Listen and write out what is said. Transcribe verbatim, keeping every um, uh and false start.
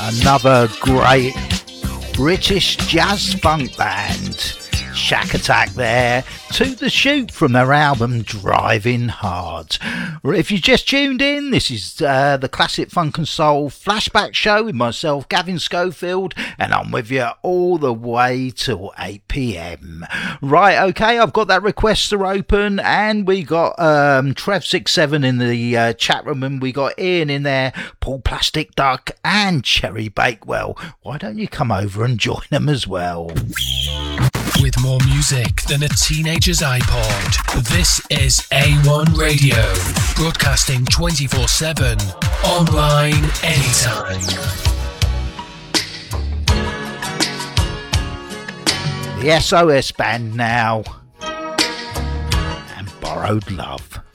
Another great British jazz funk band, Shack Attack there, To The Shoot from their album Driving Hard. If you just tuned in, this is uh, the Classic Funk and Soul Flashback Show with myself, Gavin Schofield, and I'm with you all the way till eight p.m. Right, okay, I've got that requester open, and we got um, Trev six seven in the uh, chat room, and we got Ian in there, Paul Plastic Duck, and Cherry Bakewell. Why don't you come over and join them as well? With more music than a teenager's iPod, this is A one Radio, broadcasting twenty-four seven, online anytime. The S O S Band now, and Borrowed Love.